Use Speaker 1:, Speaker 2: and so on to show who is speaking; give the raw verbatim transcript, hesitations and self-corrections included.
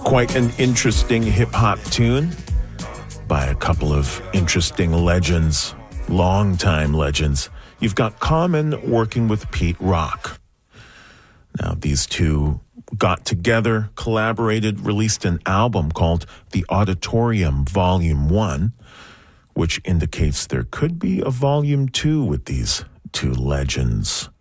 Speaker 1: Quite an interesting hip-hop tune by a couple of interesting legends, long-time legends. You've got Common working with Pete Rock. Now, these two got together, collaborated, released an album called The Auditorium Volume one, which indicates there could be a Volume two with these two legends.